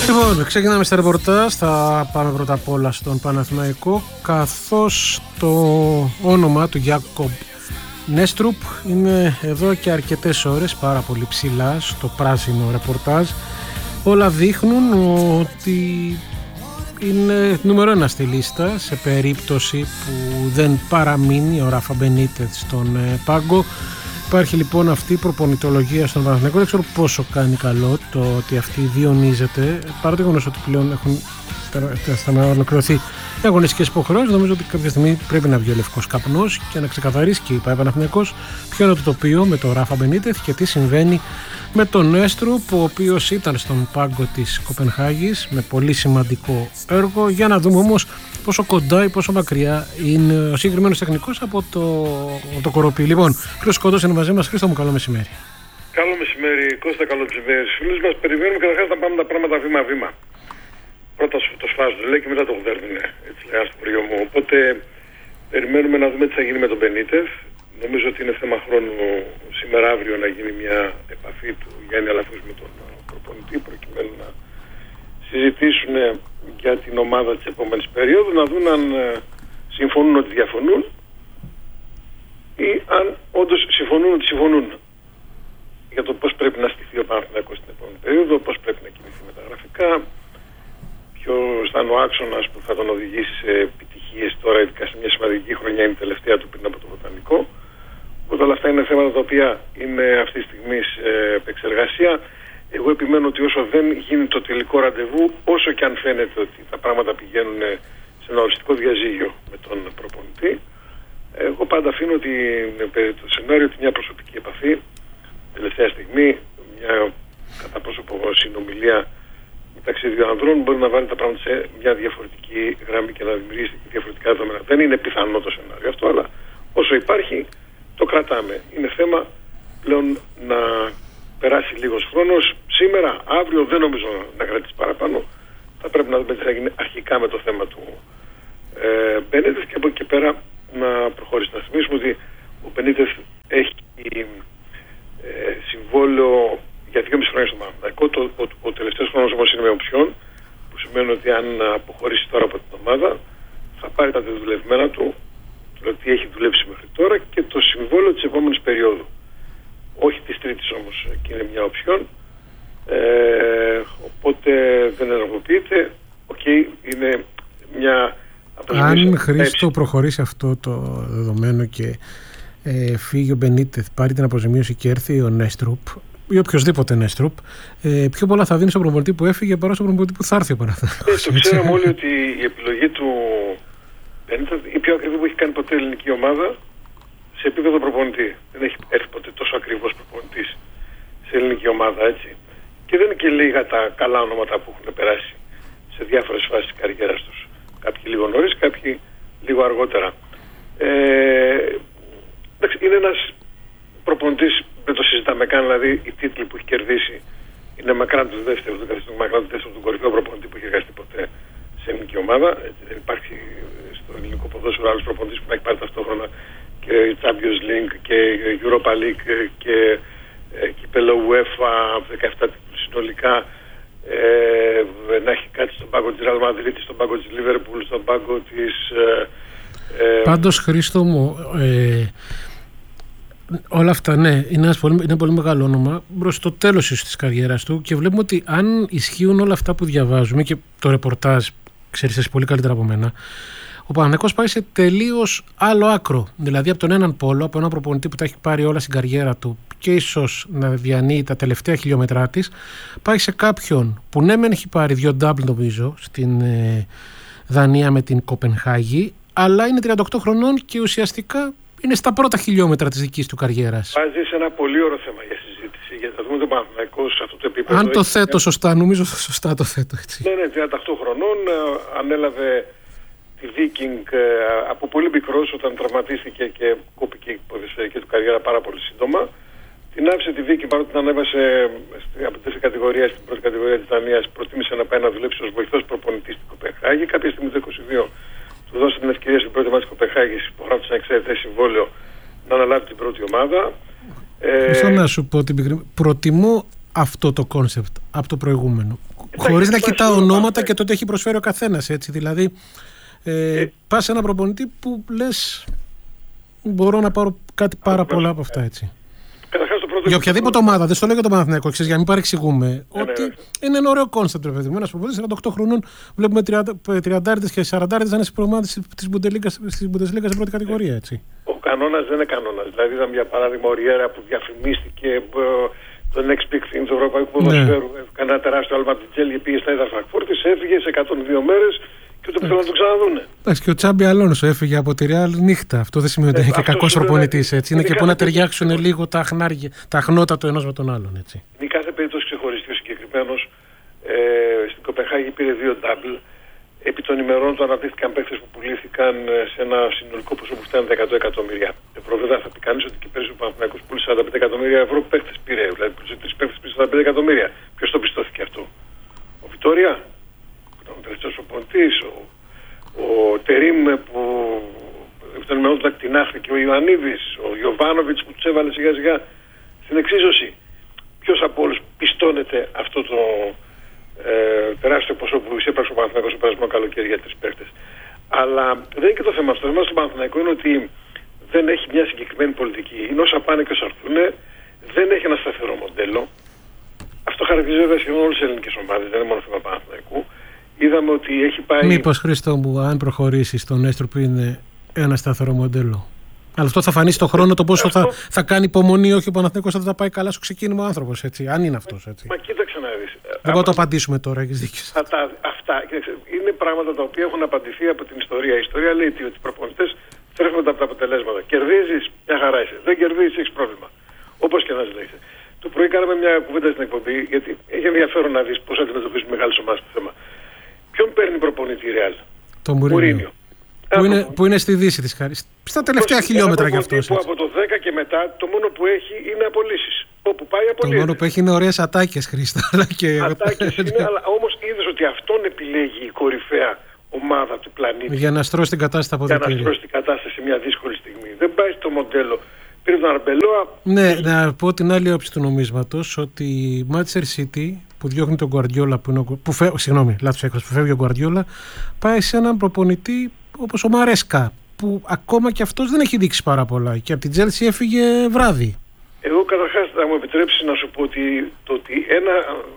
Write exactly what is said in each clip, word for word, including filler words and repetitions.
Λοιπόν, ξεκινάμε στα ρεπορτάζ. Θα πάμε πρώτα απ' όλα στον Παναθηναϊκό, καθώς το όνομα του Γιάκομπ Νέστρουπ είναι εδώ και αρκετές ώρες πάρα πολύ ψηλά στο πράσινο ρεπορτάζ. Όλα δείχνουν ότι είναι νούμερο ένα στη λίστα σε περίπτωση που δεν παραμείνει ο Ράφα Μπενίτεθ στον πάγκο. Υπάρχει λοιπόν αυτή η προπονητολογία στον Παναθηναϊκό. Δεν ξέρω πόσο κάνει καλό το ότι αυτή διονύζεται, παρά το γεγονός ότι πλέον έχουν ολοκληρωθεί οι αγωνιστικές υποχρεώσεις. Νομίζω ότι κάποια στιγμή πρέπει να βγει ο λευκός καπνός και να ξεκαθαρίσει και πάει ο Παναθηναϊκός ποιο είναι το τοπίο με τον Ράφα Μπενίτεθ και τι συμβαίνει με τον Νέστρουπ, ο οποίος ήταν στον πάγκο της Κοπενχάγης με πολύ σημαντικό έργο. Για να δούμε όμως πόσο κοντά ή πόσο μακριά είναι ο συγκεκριμένος τεχνικός από το, το Κοροπή. Λοιπόν, Χρήστος Κόντος είναι μαζί μας. Χρήστο μου, καλό μεσημέρι. Καλό μεσημέρι, Κώστα, καλό μεσημέρι. Στους φίλους μας περιμένουμε καταρχάς να πάμε τα πράγματα βήμα-βήμα. Πρώτα το σφάζουν, λέει, και μετά το γουδέρνουν, έτσι λέγανε στο χωριό μου. Οπότε περιμένουμε να δούμε τι θα γίνει με τον Μπενίτεθ. Νομίζω ότι είναι θέμα χρόνου σήμερα αύριο να γίνει μια επαφή του Γιάννη Αλαφούς με τον προπονητή, προκειμένου να συζητήσουν για την ομάδα της επόμενης περίοδου, να δουν αν συμφωνούν ότι διαφωνούν ή αν όντως συμφωνούν ότι συμφωνούν για το πώς πρέπει να στηθεί ο Παναθηναϊκός στην επόμενη περίοδο, πώς πρέπει να κινηθεί μεταγραφικά, ποιος θα είναι ο άξονας που θα τον οδηγήσει σε επιτυχίες τώρα, ειδικά σε μια σημαντική χρονιά, είναι η τελευταία του πριν από το Βοτανικό. Οπότε όλα αυτά είναι θέματα τα οποία είναι αυτή τη στιγμή σε επεξεργασία. Εγώ επιμένω ότι όσο δεν γίνει το τελικό ραντεβού, όσο και αν φαίνεται ότι τα πράγματα πηγαίνουν σε ένα οριστικό διαζύγιο με τον προπονητή, εγώ πάντα αφήνω ότι το σενάριο ότι μια προσωπική επαφή τελευταία στιγμή, μια κατά πρόσωπο συνομιλία μεταξύ δύο ανδρών μπορεί να βάλει τα πράγματα σε μια διαφορετική γραμμή και να δημιουργήσει διαφορετικά δεδομένα. Δεν είναι πιθανό το σενάριο αυτό, αλλά όσο υπάρχει το κρατάμε. Είναι θέμα πλέον να περάσει λίγος χρόνος. Σήμερα, αύριο δεν νομίζω να κρατήσει παραπάνω. Θα πρέπει να δούμε τι θα γίνει αρχικά με το θέμα του ε, Μπενίτεθ και από εκεί και πέρα να προχωρήσει. Να θυμίσουμε ότι ο Μπενίτεθ έχει ε, συμβόλαιο για δυόμιση χρόνια στο Παναθηναϊκό. Ο, ο, ο τελευταίος χρόνος όμως είναι με οψιόν, που σημαίνει ότι αν αποχωρήσει τώρα από την ομάδα θα πάρει τα δεδουλευμένα του, ότι έχει δουλέψει μέχρι τώρα, και το συμβόλαιο της επόμενης περίοδου. Όχι της τρίτης όμως, και είναι μια οψιόν. Ε, οπότε δεν ενεργοποιείται. Οκ, okay, είναι μια αποζημίωση. Αν Χρήστο προχωρήσει αυτό το δεδομένο και ε, φύγει ο Μπενίτεθ, πάρει την αποζημίωση και έρθει ο Νέστρουπ ή οποιοδήποτε Νέστρουπ, ε, πιο πολλά θα δίνει στον προπονητή που έφυγε παρά στον προπονητή που θα έρθει ο Παναθηναϊκός. Ε, το ξέραμε όλοι ότι η επιλογή του Μπενίτεθ, η πιο ακριβή που έχει κάνει ποτέ η ελληνική ομάδα σε επίπεδο προπονητή. Δεν έχει έρθει ποτέ τόσο ακριβώς προπονητής σε ελληνική ομάδα, έτσι. Και δεν είναι και λίγα τα καλά ονόματα που έχουν περάσει σε διάφορες φάσεις της καριέρας τους. Κάποιοι λίγο νωρίς, κάποιοι λίγο αργότερα. Ε, εντάξει, είναι ένας προπονητής, δεν το συζητάμε καν, δηλαδή οι τίτλοι που έχει κερδίσει είναι μακράν του δεύτερου, μακράν του δεύτερου του κορυφαίου προπονητή που έχει εργαστεί ποτέ σε ελληνική ομάδα. Έτσι, δεν υπάρχει στο ελληνικό ποδόσφαιρο άλλος προπονητής που να έχει πάρει ταυτόχρονα και Champions League και Europa League και κύπελλο UEFA, δεκαεπτά τίτλους συνολικά, ε, να έχει κάτι στον πάγκο της Real Madrid, στον πάγκο της Liverpool, στον πάγκο της... Ε, Πάντως, Χρήστο μου, ε, όλα αυτά, ναι, είναι ένα πολύ, είναι πολύ μεγάλο όνομα προς το τέλος της καριέρας του, και βλέπουμε ότι αν ισχύουν όλα αυτά που διαβάζουμε και το ρεπορτάζ, ξέρεις εσύ πολύ καλύτερα από μένα, ο Παναθηναϊκός πάει σε τελείως άλλο άκρο. Δηλαδή από τον έναν πόλο, από έναν προπονητή που τα έχει πάρει όλα στην καριέρα του και ίσως να διανύει τα τελευταία χιλιόμετρά της, πάει σε κάποιον που ναι μεν έχει πάρει δύο ντάμπλ νομίζω στην ε, Δανία με την Κοπενχάγη, αλλά είναι τριάντα οκτώ χρονών και ουσιαστικά είναι στα πρώτα χιλιόμετρα της δικής του καριέρας. Βάζει σε ένα πολύ ωραίο θέμα για συζήτηση, γιατί θα δούμε τον Παναθηναϊκό σε αυτό το επίπεδο. Αν το θέτω μια... σωστά, νομίζω σωστά το θέτω έτσι. Ναι, ναι, τριάντα οκτώ χρονών, ανέλαβε τη Viking από πολύ μικρός όταν τραυματίστηκε και κόπηκε η ποδοσφαιρική του καριέρα πάρα πολύ σύντομα. Την άφησε τη Viking, παρότι την ανέβασε από τη δεύτερη κατηγορία στην πρώτη κατηγορία της Δανίας, προτίμησε να πάει να δουλέψει ως βοηθός προπονητής στην Κοπενχάγη. Κάποια στιγμή το είκοσι δύο του δώσε την ευκαιρία στην πρώτη μάχη της Κοπενχάγης, υπογράψε ένα εξαιρετικό συμβόλαιο να αναλάβει την πρώτη ομάδα. Θέλω ε... να σου πω την πικρή. Προτιμώ αυτό το κόνσεπτ από το προηγούμενο. χωρίς να κοιτά ονόματα και το τι έχει προσφέρει ο καθένας, έτσι. Δηλαδή, ε, ε, πας σε ένα προπονητή που λες μπορώ να πάρω κάτι πάρα πολλά από αυτά, έτσι. Για οποιαδήποτε ομάδα, δεν στο λέω για τον Παναθηναϊκό, ξέρεις, για να μην παρεξηγούμε. Ναι, ότι ναι, ναι. Είναι ένα ωραίο κόνσεπτ, ρε παιδί μου. Ένας προπονητής σαράντα οκτώ χρονών, βλέπουμε τριαντάριδες και σαραντάριδες να είναι στις προμάδες της Bundesliga στην πρώτη κατηγορία, έτσι. Ο κανόνας δεν είναι κανόνας. Δηλαδή, είδαμε για παράδειγμα ο Ριέρα που διαφημίστηκε το next big thing του Ευρωπαϊκού Ποδοσφαίρου. Ναι. Έκανε ένα τεράστιο άλμα από την Τζέλγη, πήγε στα Ιδα Φραγκφούρτη, έφυγε σε εκατόν δύο μέρες. Και ούτε πιθανόν να το ξαναδούνε. Εντάξει, και ο Τσάμπι Αλόνσο έφυγε από τη Ρεάλ νύχτα. Αυτό δεν σημαίνει ότι είναι και κακός προπονητής. Είναι, είναι και που να ταιριάξουν λίγο τα, χνάρια, τα χνότα του ενός με τον άλλον. Έτσι. Είναι κάθε περίπτωση ξεχωριστή. Ο συγκεκριμένος ε, στην Κοπεχάγη πήρε δύο double. Επί των ημερών του αναπτύχθηκαν παίκτες που πουλήθηκαν σε ένα συνολικό ποσό που φτάνει τα εκατό εκατομμύρια ευρώ. Βέβαια θα πει κανείς ότι και πέρυσι ο Παναθηναϊκός πούλησε σαράντα πέντε εκατομμύρια ευρώ παίκτες πήρε. Δηλαδή πούλησε τρεις παίκτες πήρε σαράντα πέντε εκατομμύρια. Ποιος το πιστώθηκε αυτό? Ο Βιτόρια, που ήταν ο τελευταίος προπονητής, ο, ο Τερίμ που επί των ημερών του ακτινάχθηκε, ο Ιωαννίδης, ο Γιοβάνοβιτς που τους έβαλε σιγά σιγά στην εξίσωση. Ποιος από όλους πιστώνεται αυτό το Ε, τεράστιο ποσό που εισέπραξε ο Παναθηναϊκός στο περασμένο καλοκαίρι για τρεις παίκτες. Αλλά δεν είναι και το θέμα αυτό. Το θέμα στο Παναθηναϊκό είναι ότι δεν έχει μια συγκεκριμένη πολιτική. Είναι όσα πάνε και όσα έρθουν. Δεν έχει ένα σταθερό μοντέλο. Αυτό χαρακτηρίζει βέβαια σχεδόν όλες τις ελληνικές ομάδες. Δεν είναι μόνο θέμα Παναθηναϊκού. Είδαμε ότι έχει πάει. Μήπως, Χρήστο μου, αν προχωρήσει στον Έστροπ είναι ένα σταθερό μοντέλο? Αλλά αυτό θα φανεί στον χρόνο το πόσο αυτό... θα, θα κάνει υπομονή. Όχι ο Παναθηναϊκός θα τα πάει καλά στο ξεκίνημα ο άνθρωπος. Έτσι, αν είναι αυτός. Έτσι. Μα κοίταξε να δεις. Δεν μπορώ να το απαντήσουμε τώρα, έχεις δίκιο. Αυτά είναι πράγματα τα οποία έχουν απαντηθεί από την ιστορία. Η ιστορία λέει ότι οι προπονητές τρέφονται από τα αποτελέσματα. Κερδίζεις, μια χαρά είσαι. Δεν κερδίζεις, έχεις πρόβλημα. Όπως και να ζητήσει. Το πρωί κάναμε μια κουβέντα στην εκπομπή, γιατί έχει ενδιαφέρον να δεις πώς αντιμετωπίζουν μεγάλες ομάδες το θέμα. Ποιον παίρνει προπονητή η Ρεάλ? Το Μουρίνιο. Που είναι, που είναι στη δύση της χάρης. Στα τελευταία χιλιόμετρα κι αυτός. Που από το δέκα και μετά το μόνο που έχει είναι απολύσεις. Όπου πάει απολύσεις. Το μόνο που έχει είναι ωραίες ατάκες, Χρήστο. Και... Ατάκες είναι, αλλά όμως είδες ότι αυτόν επιλέγει η κορυφαία ομάδα του πλανήτη. Για να στρώσει την κατάσταση από Για να στρώσει την κατάσταση σε μια δύσκολη στιγμή. Δεν πάει στο μοντέλο. Πήρε τον Αρμπελόα. Ναι, να πω την άλλη όψη του νομίσματος, ότι η Manchester City που διώχνει τον Γκουαρντιόλα, που, είναι, που, φε, συγγνώμη, λάθος έκφραση, που φεύγει ο Γκουαρντιόλα, πάει σε έναν προπονητή όπως ο Μαρέσκα, που ακόμα και αυτός δεν έχει δείξει πάρα πολλά. Και από την Chelsea έφυγε βράδυ. Εγώ καταρχάς θα μου επιτρέψεις να σου πω ότι το ότι ένα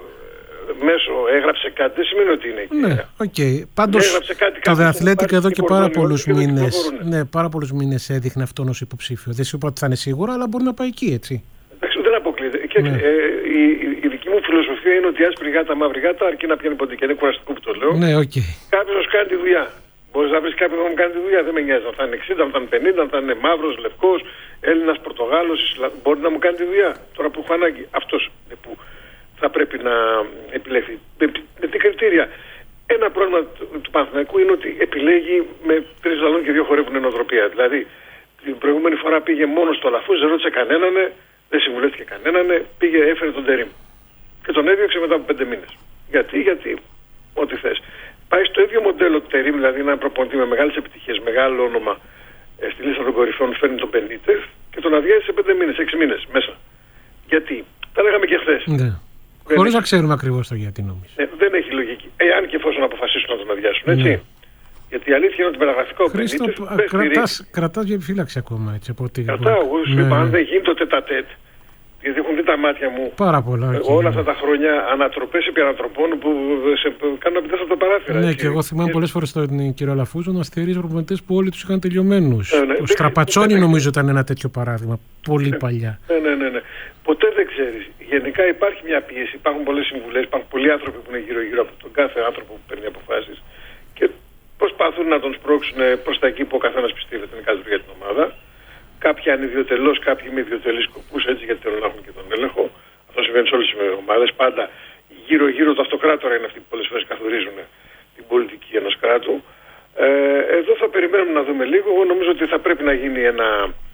μέσο έγραψε κάτι δεν σημαίνει ότι είναι εκεί. Ναι, οκ. Okay. Πάντως το The Athletic εδώ και πάρα πολλούς μήνες, ναι, πάρα πολλούς μήνες έδειχνε αυτόν ως υποψήφιο. Δεν σου είπα ότι θα είναι σίγουρο, αλλά μπορεί να πάει εκεί, έτσι. Εντάξει, δεν αποκλείεται. Και, ναι. ε, η, η δική μου φιλοσοφία είναι ότι άσπρη γάτα, μαύρη γάτα, αρκεί να πιάνει ποντίκια. Είναι κουραστικό που το λέω. Ναι, okay. Κάποιος να σου κάνει τη δουλειά. Μπορείς να βρεις κάποιον που μου κάνει τη δουλειά, δεν με νοιάζει. Αν θα είναι εξήντα, αν θα είναι πενήντα, αν θα είναι μαύρος, λευκός, Έλληνας, Πορτογάλος, Ισλα... μπορεί να μου κάνει τη δουλειά. Τώρα που έχω ανάγκη. Αυτός που θα πρέπει να επιλέξει. Με, με τι κριτήρια? Ένα πρόβλημα του, του Παναθηναϊκού είναι ότι επιλέγει με τρεις βαλών και δύο χορεύουν ενοτροπία. Δηλαδή την προηγούμενη φορά πήγε μόνο στο Λαφούς, δεν ρώτησε κανέναν, δεν συμβουλεύτηκε κανέναν, πήγε, έφερε τον Τερίμ. Και τον έδιωξε μετά από πέντε μήνες. Γιατί, γιατί, ό,τι θες. Πάει στο ίδιο μοντέλο του Τερίμ, δηλαδή ένα προπονητή με μεγάλες επιτυχίες, μεγάλο όνομα ε, στη λίστα των κορυφών, φέρνει τον Μπενίτεφ και τον αδειάζει σε πέντε μήνες, έξι μήνες μέσα. Γιατί, τα λέγαμε και χθες. Ναι. Χωρίς να ξέρουμε ακριβώς το γιατί νομίζω. Ε, δεν έχει λογική. Εάν και εφόσον αποφασίσουν να τον αδειάσουν, έτσι. Ναι. Γιατί η αλήθεια είναι ότι μεταγραφικό Χρήστο, κρατάς, κρατάς για επιφύλαξη ακόμα, έτσι, από ό,τι... Κρατάω, εγώ σου είπα, αν δεν γίνει το τετατέτ, γιατί έχουν δει τα μάτια μου πάρα πολλά, ε, όλα αυτά τα χρόνια ανατροπές επί ανατροπών που σε κάνουν να πετάς από τα παράθυρα. Ναι, και εγώ θυμάμαι πολλές φορές τον κύριο Λαφούζο να στηρίζει προπονητές που όλοι τους είχαν τελειωμένους. Ναι, ναι. Ο Στραπατσόνι νομίζω ήταν ένα τέτοιο παράδειγμα, πολύ ναι, παλιά. Ναι, ναι, ναι, ναι. Ποτέ δεν ξέρεις. Γενικά υπάρχει μια πίεση, υπάρχουν πολλές συμβουλές, υπάρχουν πολλοί άνθρωποι που είναι γύρω-γύρω από τον κάθε άνθρωπο που παίρνει αποφάσεις και προσπαθούν να τον σπρώξουν προς τα εκεί που ο καθένας πιστεύει ότι είναι καλύτερο για την ομάδα. Κάποιοι ανιδιοτελώς, κάποιοι με ιδιωτελείς σκοπούς, έτσι, γιατί θέλουν να έχουν και τον έλεγχο. Αυτό συμβαίνει σε όλες τις ομάδες. Πάντα γύρω-γύρω το αυτοκράτορα είναι αυτοί που πολλές φορές καθορίζουν την πολιτική ενός κράτου. Ε, εδώ θα περιμένουμε να δούμε λίγο. Εγώ νομίζω ότι θα πρέπει να γίνει ένα,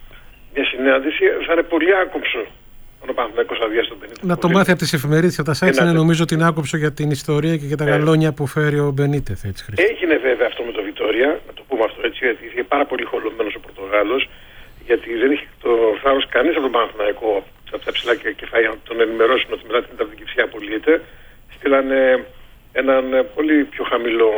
μια συνάντηση. Θα είναι πολύ άκομψο ο Παναθηναϊκός θα αδειάσει τον Μπενίτεφ. Να το μάθει από τις εφημερίδες και από τα sites είναι νομίζω ότι είναι άκομψο για την ιστορία και για τα ε, γαλόνια που φέρει ο Μπενίτεφ. Έγινε βέβαια αυτό με το Βιτόρια, να το πούμε αυτό έτσι, γιατί είχε πάρα πολύ χολωμένος ο Πορτογάλος. Γιατί δεν είχε το θάρρος κανείς από τον Παναθηναϊκό από τα ψηλά κεφάλια να τον ενημερώσουν ότι μετά την ταυτική ψυχή απολύεται. Στείλανε έναν ε, πολύ πιο χαμηλό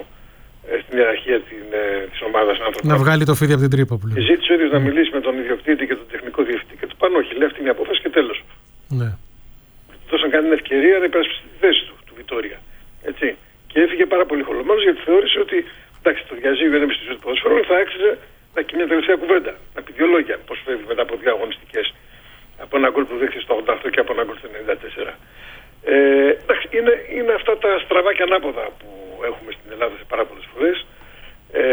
ε, στην ιεραρχία ε, της ομάδας άνθρωπο. Να βγάλει το φίδι από την τρύπα που λέει. Και ζήτησε ο ίδιος mm. να μιλήσει με τον ιδιοκτήτη και τον τεχνικό διευθυντή και του είπαν όχι, λέει αυτή είναι η απόφαση και τέλος. Ναι. Του δώσαν κάνει την ευκαιρία να υπερασπιστεί τη θέση του, του Βιτόρια. Έτσι. Και έφυγε πάρα πολύ χολωμένος γιατί θεώρησε ότι εντάξει, το διαζύγιο είναι μυστικό του ποδοσφαίρου, θα άξιζε να και μια τελευταία κουβέντα, να πει δύο λόγια πώς φεύγει μετά από δύο αγωνιστικές. Από ένα γκολ που δέχτηκε στο ογδόντα οκτώ και από ένα γκολ στο ενενήντα τέσσερα. Ε, εντάξει, είναι, είναι αυτά τα στραβά και ανάποδα που έχουμε στην Ελλάδα σε πάρα πολλές φορές. Ε,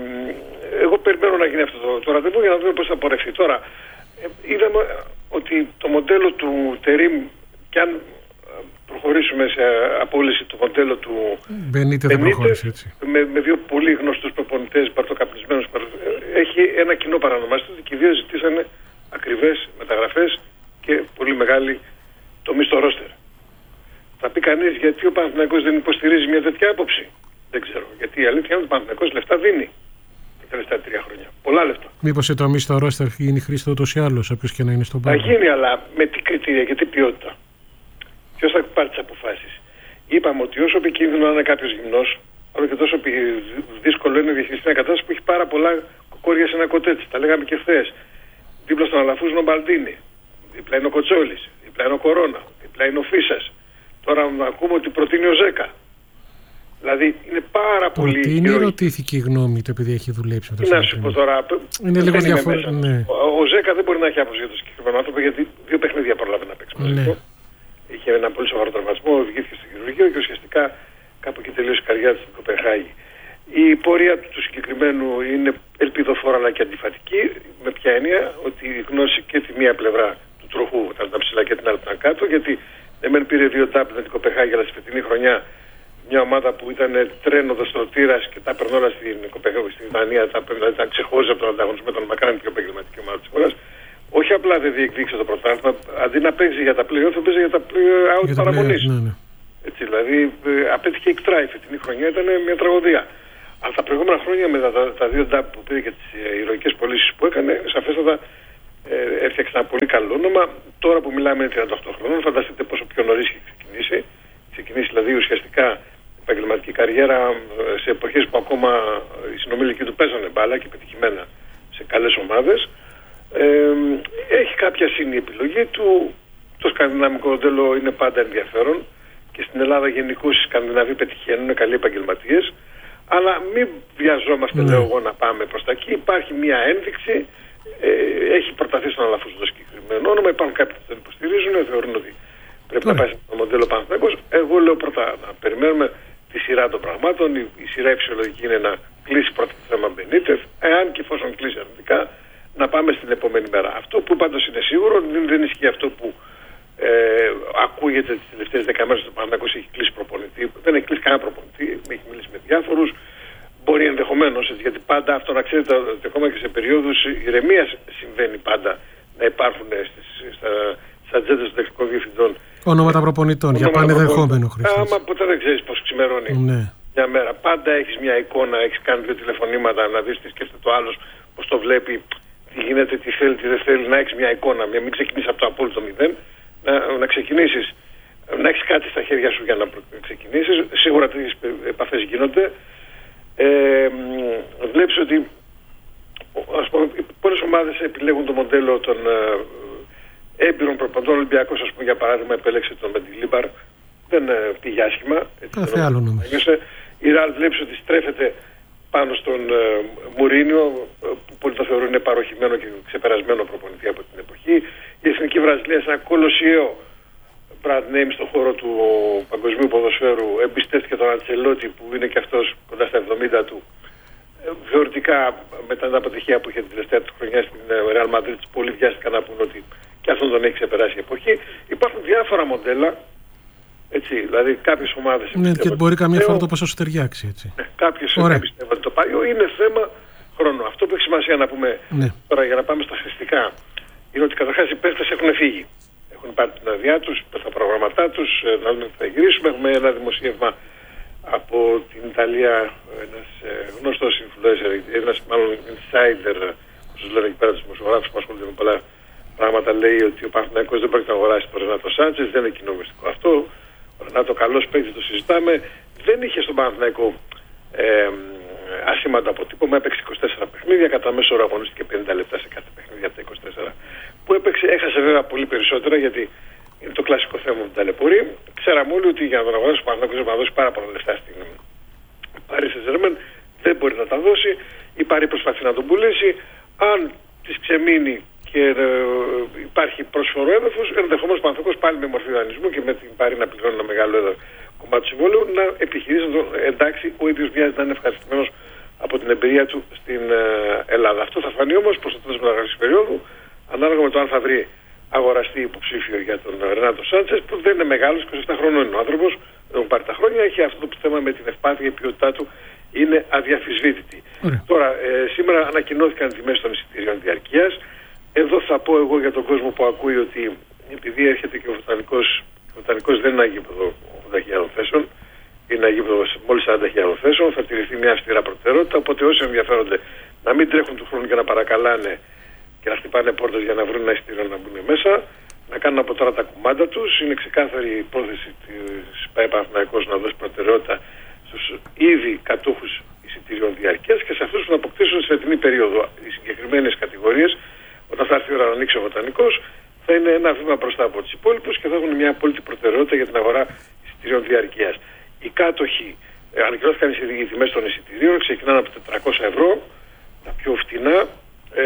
εγώ περιμένω να γίνει αυτό το, το ραντεβού για να δούμε πώς θα πορευτεί. Τώρα, ε, είδαμε ότι το μοντέλο του Τερίμ, και αν προχωρήσουμε σε απόλυση το μοντέλο του Μπενίτε, δεν προχώρησε έτσι. Με, με δύο πολύ γνωστούς προπονητές, παρτοκαπνισμένους, έχει ένα κοινό παρανομαστή και οι δύο ζητήσανε ακριβές μεταγραφές και πολύ μεγάλη τομή στο ρόστερ. Θα πει κανείς γιατί ο Παναθηναϊκός δεν υποστηρίζει μια τέτοια άποψη. Δεν ξέρω. Γιατί η αλήθεια είναι ότι ο Παναθηναϊκός λεφτά δίνει τα τελευταία τρία χρόνια. Πολλά λεφτά. Μήπως η τομή στο ρόστερ γίνει χρήστη ούτως ή άλλως, όποιος και να είναι στον πάγκο. Θα γίνει, αλλά με τι κριτήρια και τι ποιότητα. Ποιος θα πάρει τις αποφάσεις. Είπαμε ότι όσο επικίνδυνο να είναι κάποιος γυμνός, αλλά και τόσο δύσκολο είναι να διαχειριστεί μια κατάσταση που έχει πάρα πολλά κοκόρια σε ένα κοτέτσι. Τα λέγαμε και χθες. Δίπλα στον Αλαφούζο ο Μπαλντίνη. Δίπλα είναι ο Κοτσόλης. Δίπλα είναι ο Κορώνα. Δίπλα είναι ο Φίσας. Τώρα να ακούμε ότι προτείνει ο Ζέκα. Δηλαδή είναι πάρα πολύ. Προτείνει ή ρωτήθηκε η γνώμη του επειδή έχει δουλέψει με το σύστημα. Να σου πω τώρα. Είναι λίγο διαφορετικό. Ναι. Ο Ζέκα δεν μπορεί να έχει άποψη για το συγκεκριμένο άνθρωπο γιατί δύο παιχνίδια προλάβει να παίξει. Ναι. Είχε ένα πολύ σοβαρό τραυματισμό, οδηγήθηκε στο χειρουργείο και ουσιαστικά κάπου εκεί τελείωσε η καριέρα του στην Κοπενχάγη. Η πορεία του συγκεκριμένου είναι ελπιδοφόρα αλλά και αντιφατική. Με ποια έννοια ότι η γνώση και τη μία πλευρά του τροχού ήταν τα ψηλά και την άλλη ήταν κάτω. Γιατί εμένα πήρε δύο τάπλ με την Κοπενχάγη, αλλά στη φετινή χρονιά μια ομάδα που ήταν τρένο δοστρωτήρας και τα περνώνα στην Κοπενχάγη, στην Δανία, τα, δηλαδή τα ξεχώριζε από τον ανταγωνισμό, ήταν μακράν πιο επαγγελματική ομάδα της χώρας. Όχι απλά δεν διεκδίκησε το πρωτάθλημα, αντί να παίξει για τα play-off, θα παίζει για τα play-out παραμονής. Ναι, ναι. Έτσι, δηλαδή ε, απέτυχε η εκτρά η φετινή χρονιά, ήταν μια τραγωδία. Αλλά τα προηγούμενα χρόνια με τα, τα, τα δύο ντάμπ που πήρε και τις ε, ηρωικές πωλήσεις που έκανε, σαφέστατα ε, έφτιαξε ένα πολύ καλό όνομα. Τώρα που μιλάμε είναι τριάντα οκτώ χρονών, φανταστείτε πόσο πιο νωρίς έχει ξεκινήσει. Ξεκινήσει δηλαδή ουσιαστικά επαγγελματική καριέρα σε εποχές που ακόμα οι συνομιλικοί του παίζανε μπάλα και πετυχημένα σε καλές ομάδες. Ε, έχει κάποια σύνη επιλογή του. Το σκανδιναβικό μοντέλο είναι πάντα ενδιαφέρον και στην Ελλάδα γενικώς οι Σκανδιναβοί πετυχαίνουν, είναι καλοί επαγγελματίες. Αλλά μην βιαζόμαστε, ναι. λέω εγώ, να πάμε προς τα εκεί. Υπάρχει μια ένδειξη. Ε, έχει προταθεί στον Αλαφούζο το συγκεκριμένο όνομα. Υπάρχουν κάποιοι που δεν υποστηρίζουν, θεωρούν ότι πρέπει ναι. να πάει στο μοντέλο Παναθηναϊκός. Εγώ λέω πρώτα να περιμένουμε τη σειρά των πραγμάτων. Η, η σειρά η φυσιολογική είναι να κλείσει πρώτα το θέμα Μπενίτεφ. Εάν και εφόσον κλείσει αρνητικά, να πάμε στην επόμενη μέρα. Αυτό που πάντως είναι σίγουρο δεν, δεν ισχύει αυτό που ε, ακούγεται τις τελευταίες δέκα μέρες ότι ο Παναθηναϊκός έχει κλείσει προπονητή. Δεν έχει κλείσει κανένα προπονητή, έχει μιλήσει με διάφορους. Μπορεί ενδεχομένως, γιατί πάντα αυτό να ξέρετε ότι ακόμα και σε περίοδους ηρεμίας συμβαίνει πάντα να υπάρχουν στις, στα, στις ατζέντες των τεχνικών διευθυντών ονόματα προπονητών, για πάνε δεχόμενο Χριστός. Άμα ποτέ δεν ξέρεις πώς ξημερώνει ναι. μια μέρα. Πάντα έχεις μια εικόνα, έχεις κάνει δύο τηλεφωνήματα να δεις τι σκέφτεται το άλλος, πώς το βλέπει, τι γίνεται, τι θέλει, τι δεν θέλει, να έχεις μια εικόνα, μην ξεκινήσεις από το απόλυτο μηδέν, να, να ξεκινήσεις, να έχεις κάτι στα χέρια σου για να ξεκινήσεις. Σίγουρα τέτοιες επαφές γίνονται. Ε, βλέπεις ότι ας πούμε, πολλές ομάδες επιλέγουν το μοντέλο των ε, έμπειρων προπονητών. Ο Ολυμπιακός, ας πούμε, για παράδειγμα, επέλεξε τον Μεντιλίμπαρ. Δεν ε, πήγε άσχημα. Κάθε άλλο νομίζω. Η Ραλ βλέπει ότι στρέφεται πάνω στον ε, Μουρίνιο, που πολλοί το θεωρούν είναι παροχημένο και ξεπερασμένο προπονητή από την εποχή. Η Εθνική Βραζιλία, σαν κολοσιαίο brand name στον χώρο του παγκοσμίου ποδοσφαίρου, εμπιστεύτηκε τον Αντσελότη, που είναι και αυτός κοντά στα εβδομήντα του. Ε, θεωρητικά, μετά την αποτυχία που είχε την τελευταία του χρονιά στην Real Madrid, πολλοί βιάστηκαν να πούν ότι και αυτόν τον έχει ξεπεράσει η εποχή. Υπάρχουν διάφορα μοντέλα. Έτσι, δηλαδή κάποιες ομάδες. Ναι, και μπορεί καμιά φορά το ποσό σου ταιριάξει. Έτσι. Ναι, κάποιες πιστεύουν ότι το πάει. Είναι θέμα χρόνου. Αυτό που έχει σημασία να πούμε ναι. τώρα για να πάμε στα χρηστικά είναι ότι καταρχάς οι παίκτες έχουν φύγει. Έχουν πάρει την αδειά τους, τα προγραμματά τους, να δούμε τι θα γυρίσουμε. Έχουμε ένα δημοσίευμα από την Ιταλία, ένας γνωστός influencer, ένας μάλλον insider, όπως λένε εκεί πέρα τους δημοσιογράφους που ασχολούνται με πολλά πράγματα, λέει ότι ο Παναθηναϊκός δεν πρόκειται να αγοράσει τον Ρενάτο Σάντσες, δεν είναι κοινό μυστικό αυτό. να το καλός παίκτης, το συζητάμε, δεν είχε στον Παναθηναϊκό ε, ασήμαντο αποτύπωμα, έπαιξε είκοσι τέσσερα παιχνίδια, κατά μέσο όρο αγωνίστηκε πενήντα λεπτά σε κάθε παιχνίδι από τα είκοσι τέσσερα που έπαιξε. Έχασε βέβαια πολύ περισσότερα, γιατί είναι το κλασικό θέμα που ταλαιπωρεί. Ξέραμε όλοι ότι για να τον αγοράσει ο Παναθηναϊκός θα δώσει πάρα πολλά λεφτά στην Paris Saint-Germain, δεν μπορεί να τα δώσει. Η Paris προσπαθεί να τον πουλήσει. Αν της ξεμείνει και ε, υπάρχει πρόσφορο έδαφος, ενδεχομένως ο Παναθηναϊκός πάλι με μορφή δανεισμού και με την Paris να πληρώνει ένα μεγάλο έδαφο κομμάτι του συμβόλαιου, να επιχειρήσει να τον εντάξει. Ο ίδιος μοιάζει να είναι ευχαριστημένος από την εμπειρία του στην ε, Ελλάδα. Αυτό θα φανεί όμως προς το τέλος μεταγραφικής περίοδου, ανάλογα με το αν θα βρει αγοραστή υποψήφιο για τον Ρενάτο Σάντσες, που δεν είναι μεγάλος, είκοσι επτά χρονών είναι ο άνθρωπος, δεν έχουν πάρει τα χρόνια, έχει αυτό το θέμα με την ευπάθεια, η ποιότητά του είναι αδιαφυσβήτητη. Mm. Τώρα, ε, σήμερα ανακοινώθηκαν οι τιμές των εισιτήριων διαρκείας. Εδώ θα πω εγώ για τον κόσμο που ακούει ότι επειδή έρχεται και ο Βοτανικός, ο Βοτανικός δεν είναι ένα γήπεδο ογδόντα χιλιάδων θέσεων, είναι ένα γήπεδο μόλις σαράντα χιλιάδων θέσεων, θα τηρηθεί μια αυστηρά προτεραιότητα, οπότε όσοι ενδιαφέρονται να μην τρέχουν του χρόνου και να παρακαλάνε και να χτυπάνε πόρτες για να βρουν ένα εισιτήριο να μπουν μέσα, να κάνουν από τώρα τα κουμάντα τους. Είναι ξεκάθαρη η υπόθεση της ΠΑΕ Παναθηναϊκός να δώσει προτεραιότητα στους ήδη κατούχους εισιτήριων διαρκείας και σε αυτούς που να αποκτήσουν σε φετινή περίοδο. Οι συγκεκριμένες κατηγορίες, όταν θα έρθει η ώρα να ανοίξει ο Βοτανικός, θα είναι ένα βήμα μπροστά από τους υπόλοιπους και θα έχουν μια απόλυτη προτεραιότητα για την αγορά εισιτήριων διαρκείας. Οι κάτοχοι, ε, ανακοινώθηκαν οι τιμές των εισιτηρίων, ξεκινάνε από τετρακόσια ευρώ, τα πιο φτηνά, ε,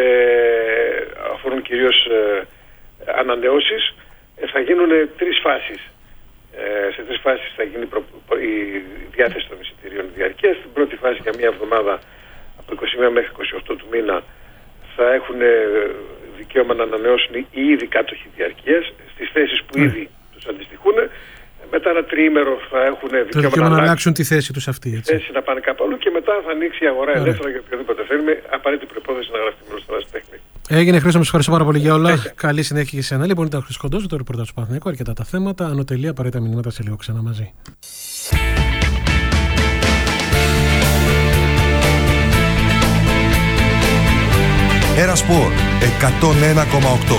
αφορούν κυρίως ε, ανανεώσεις. Ε, θα γίνουν τρεις φάσεις. Ε, σε τρεις φάσεις θα γίνει προ, προ, η διάθεση των εισιτηρίων διαρκείας. Στην πρώτη φάση για μια εβδομάδα από είκοσι μία μέχρι είκοσι οκτώ του μήνα θα έχουν δικαίωμα να ανανεώσουν οι ήδη κάτοχοι διαρκείας στις θέσεις που mm. ήδη τους αντιστοιχούν. Μετά ένα τριήμερο θα έχουν δικαίωμα, δικαίωμα να, να αλλάξουν τη θέση τους αυτή. Έτσι. Θέση να πάνε κάπου αλλού και μετά θα ανοίξει η αγορά Άρα. ελεύθερα για οποιοδήποτε θέλουμε. Απαραίτητη προϋπόθεση να γραφτεί μπροστά στη τέχνη. Έγινε, Χρήστο, σας ευχαριστώ πάρα πολύ για όλα. Έχει. Καλή συνέχεια και σε ένα. Λοιπόν, ήταν ο Χρήστος Κοντός, το ρεπορτάζ του Παναθηναϊκού. Αρκετά τα θέματα. Ανωτελεία, απαραίτητα μηνύματα σε λίγο ξανά μαζί. Ένα Σπορ εκατόν ένα κόμμα οκτώ.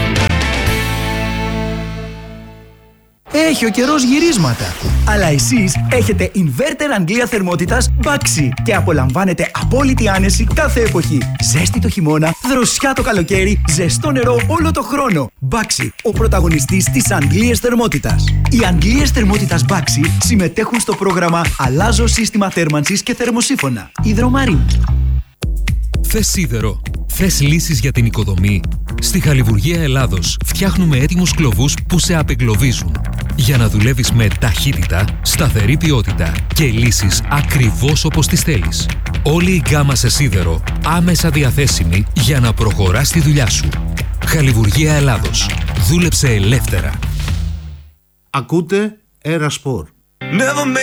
Έχει ο καιρός γυρίσματα. Αλλά εσείς έχετε inverter Αγγλία θερμότητας Baxi και απολαμβάνετε απόλυτη άνεση κάθε εποχή. Ζέστη το χειμώνα, δροσιά το καλοκαίρι, ζεστό νερό όλο το χρόνο. Baxi, ο πρωταγωνιστής της Αγγλίας θερμότητας. Οι Αγγλίες θερμότητας Baxi συμμετέχουν στο πρόγραμμα Αλλάζω σύστημα θέρμανσης και θερμοσύφωνα. Υδρομαρίνη. Θες σίδερο? Θες λύσεις για την οικοδομή? Στη Χαλιβουργία Ελλάδος φτιάχνουμε έτοιμους κλωβούς που σε απεγκλωβίζουν για να δουλεύεις με ταχύτητα, σταθερή ποιότητα και λύσεις ακριβώς όπως τις θέλεις. Όλη η γκάμα σε σίδερο άμεσα διαθέσιμη για να προχωράς τη δουλειά σου. Χαλιβουργία Ελλάδος. Δούλεψε ελεύθερα. Ακούτε Ένα Σπορ.